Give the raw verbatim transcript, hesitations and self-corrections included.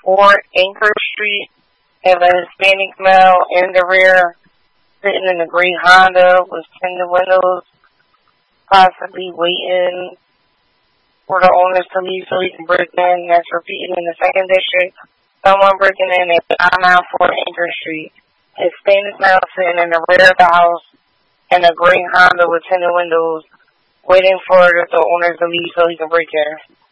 four Anchor Street. Have a Hispanic male in the rear, sitting in a green Honda with tinted windows, possibly waiting for the owners to leave so he can break in. That's repeating in the second district. Someone breaking in at nine ninety-four Anchor Street. Hispanic male sitting in the rear of the house in a green Honda with tinted windows, waiting for the owners to leave so he can break in.